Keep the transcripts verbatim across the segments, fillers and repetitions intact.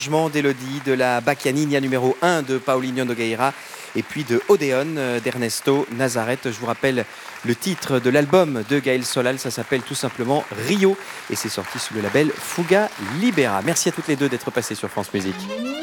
D'Elodie, de la Bacchianina numéro un de Paulinho Nogueira et puis de Odéon d'Ernesto Nazareth. Je vous rappelle le titre de l'album de Gaël Solal, ça s'appelle tout simplement Rio et c'est sorti sous le label Fuga Libera. Merci à toutes les deux d'être passées sur France Musique.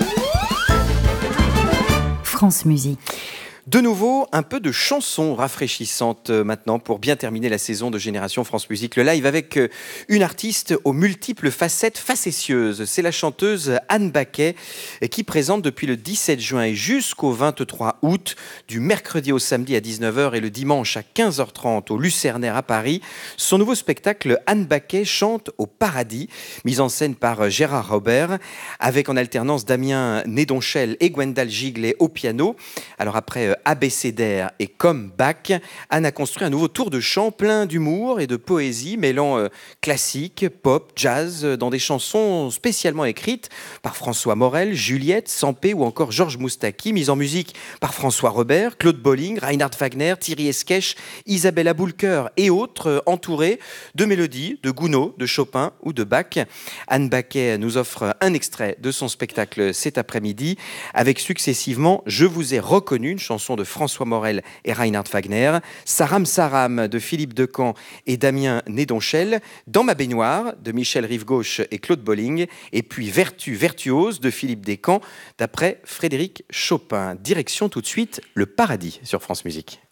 France Musique. De nouveau, un peu de chansons rafraîchissantes maintenant pour bien terminer la saison de Génération France Musique. Le live avec une artiste aux multiples facettes facétieuses. C'est la chanteuse Anne Baquet qui présente depuis le dix-sept juin et jusqu'au vingt-trois août, du mercredi au samedi à dix-neuf heures et le dimanche à quinze heures trente au Lucernaire à Paris, son nouveau spectacle Anne Baquet chante au paradis, mise en scène par Gérard Robert, avec en alternance Damien Nédonchel et Gwendal Giglet au piano. Alors après abécédaire et comme Bach, Anne a construit un nouveau tour de chant plein d'humour et de poésie, mêlant euh, classique, pop, jazz, dans des chansons spécialement écrites par François Morel, Juliette, Sampé ou encore Georges Moustaki, mise en musique par François Robert, Claude Bolling, Reinhard Wagner, Thierry Esquèche, Isabella Boulker et autres, euh, entourés de mélodies de Gounod, de Chopin ou de Bach. Anne Baquet nous offre un extrait de son spectacle cet après-midi, avec successivement « Je vous ai reconnu », une chanson de François Morel et Reinhard Wagner, Saram Saram de Philippe Decamp et Damien Nédonchel, Dans ma baignoire de Michel Rive-Gauche et Claude Bolling, et puis Vertu virtuose de Philippe Descamps d'après Frédéric Chopin. Direction tout de suite le paradis sur France Musique.